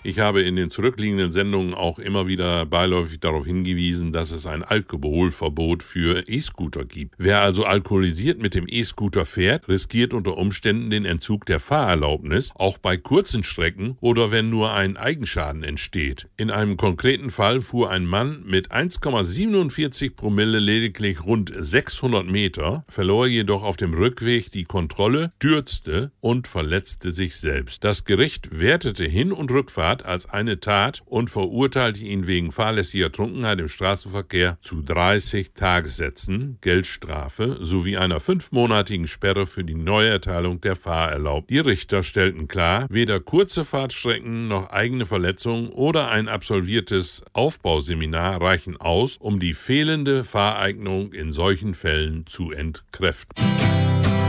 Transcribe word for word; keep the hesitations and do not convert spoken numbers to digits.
Ich habe in den zurückliegenden Sendungen auch immer wieder beiläufig darauf hingewiesen, dass es ein Alkoholverbot für E-Scooter gibt. Wer also alkoholisiert mit dem E-Scooter fährt, riskiert unter Umständen den Entzug der Fahrerlaubnis, auch bei kurzen Strecken oder wenn nur ein Eigenschaden entsteht. In einem konkreten Fall fuhr ein Mann mit eins Komma siebenundvierzig Promille lediglich rund sechshundert Meter, verlor jedoch auf dem Rückweg die Kontrolle, stürzte und verletzte sich selbst. Das Gericht wertete Hin- und Rückfahrt als eine Tat und verurteilte ihn wegen fahrlässiger Trunkenheit im Straßenverkehr zu dreißig Tagessätzen, Geldstrafe sowie einer fünfmonatigen Sperre für die Neuerteilung der Fahrerlaubnis. Die Richter stellten klar, weder kurze Fahrtstrecken noch eigene Verletzungen oder ein absolviertes Aufbauseminar reichen aus, um die fehlende Fahreignung in solchen Fällen zu entkräften.